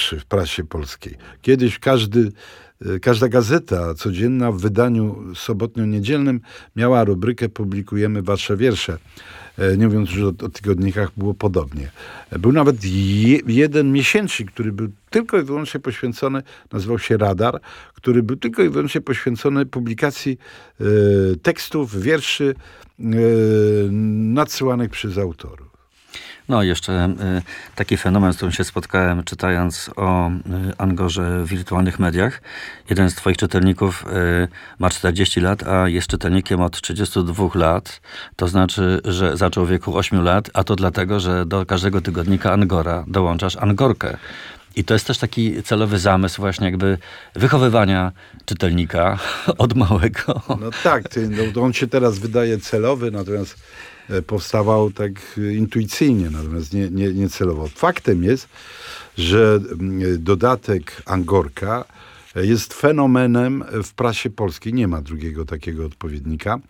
wierszy w prasie polskiej. Kiedyś każda gazeta codzienna w wydaniu sobotnio-niedzielnym miała rubrykę "Publikujemy wasze wiersze". Nie mówiąc już o tygodnikach, było podobnie. Był nawet jeden miesięcznik, który był tylko i wyłącznie poświęcony, nazywał się Radar, który był tylko i wyłącznie poświęcony publikacji tekstów, wierszy nadsyłanych przez autorów. No, jeszcze taki fenomen, z którym się spotkałem, czytając o Angorze w wirtualnych mediach. Jeden z twoich czytelników ma 40 lat, a jest czytelnikiem od 32 lat. To znaczy, że zaczął w wieku 8 lat, a to dlatego, że do każdego tygodnika Angora dołączasz Angorkę. I to jest też taki celowy zamysł właśnie jakby wychowywania czytelnika od małego. No tak, on się teraz wydaje celowy, natomiast powstawał tak intuicyjnie, natomiast nie celowo. Faktem jest, że dodatek Angorka jest fenomenem w prasie polskiej. Nie ma drugiego takiego odpowiednika.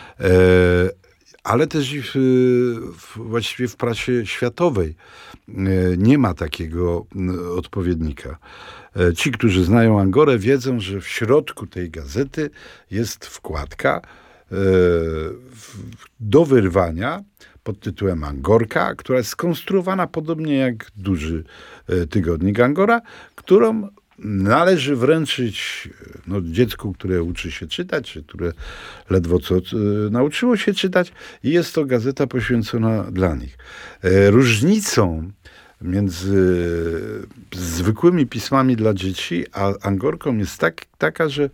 Ale też właściwie w prasie światowej nie ma takiego odpowiednika. Ci, którzy znają Angorę, wiedzą, że w środku tej gazety jest wkładka do wyrwania pod tytułem Angorka, która jest skonstruowana podobnie jak duży tygodnik Angora, którą należy wręczyć dziecku, które uczy się czytać, czy które ledwo co nauczyło się czytać, i jest to gazeta poświęcona dla nich. Różnicą między zwykłymi pismami dla dzieci a Angorką jest taka, że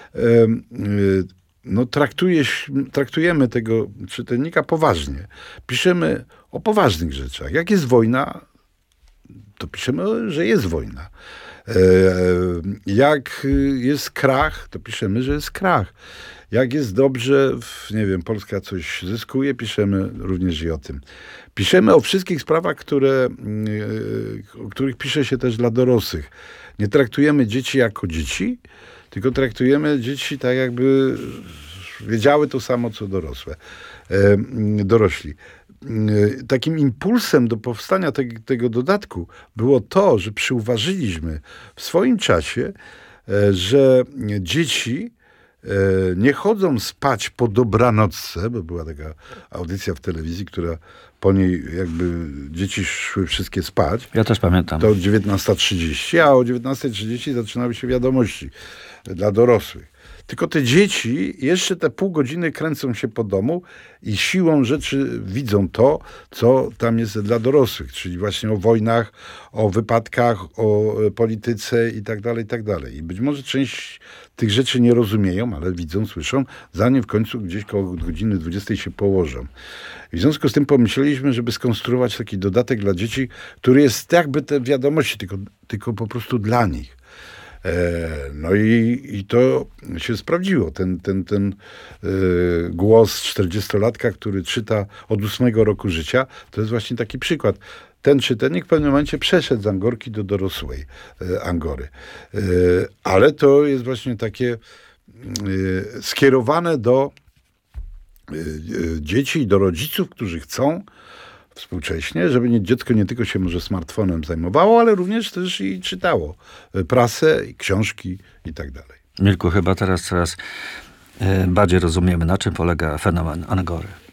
traktujemy tego czytelnika poważnie. Piszemy o poważnych rzeczach. Jak jest wojna, to piszemy, że jest wojna. Jak jest krach, to piszemy, że jest krach. Jak jest dobrze, Polska coś zyskuje, piszemy również i o tym. Piszemy o wszystkich sprawach, o których pisze się też dla dorosłych. Nie traktujemy dzieci jako dzieci, tylko traktujemy dzieci tak, jakby wiedziały to samo, co dorośli. Takim impulsem do powstania tego dodatku było to, że przyuważyliśmy w swoim czasie, że dzieci nie chodzą spać po dobranocce, bo była taka audycja w telewizji, która po niej jakby dzieci szły wszystkie spać. Ja też pamiętam. To o 19:30, a o 19:30 zaczynały się wiadomości dla dorosłych. Tylko te dzieci jeszcze te pół godziny kręcą się po domu i siłą rzeczy widzą to, co tam jest dla dorosłych, czyli właśnie o wojnach, o wypadkach, o polityce i tak dalej, i tak dalej. I być może część tych rzeczy nie rozumieją, ale widzą, słyszą, zanim w końcu gdzieś koło godziny 20 się położą. I w związku z tym pomyśleliśmy, żeby skonstruować taki dodatek dla dzieci, który jest jakby te wiadomości, tylko po prostu dla nich. No i to się sprawdziło. Ten głos 40-latka, który czyta od 8 roku życia, to jest właśnie taki przykład. Ten czytelnik w pewnym momencie przeszedł z Angorki do dorosłej Angory. Ale to jest właśnie takie skierowane do dzieci i do rodziców, którzy chcą współcześnie, żeby dziecko nie tylko się może smartfonem zajmowało, ale również też i czytało prasę, i książki i tak dalej. Mirku, chyba teraz coraz bardziej rozumiemy, na czym polega fenomen Angory.